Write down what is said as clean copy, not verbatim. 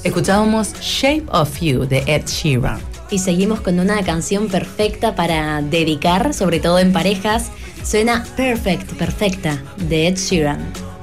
Escuchábamos Shape of You de Ed Sheeran. Y seguimos con una canción perfecta para dedicar, sobre todo en parejas. Suena Perfect, perfecta, de Ed Sheeran.